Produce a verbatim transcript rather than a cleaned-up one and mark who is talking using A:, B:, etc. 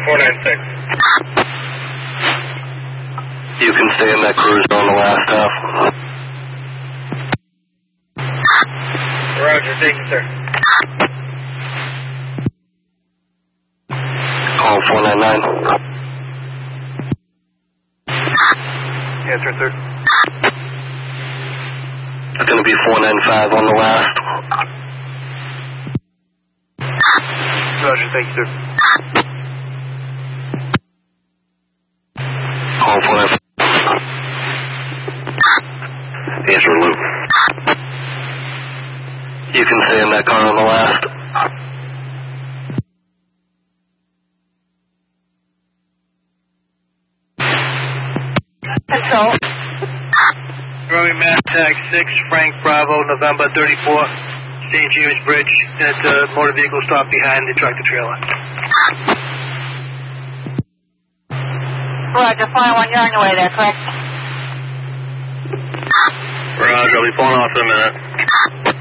A: four nine six.
B: You can stay in that cruiser on the last half.
A: Roger, thank you, sir.
B: Call four nine nine.
A: Answer, sir.
B: It's going to be four nine five on the last.
A: Roger, thank you, sir.
B: Call four nine five. Answer, Luke. You can stay in that car on the last.
C: Control.
A: Romy Mass Tag six, Frank Bravo, November thirty-four, Saint James Bridge, at uh, motor vehicle stop behind the tractor trailer.
C: Roger, four one, you're on your way there, correct?
B: Roger, I'll be pulling off in a minute.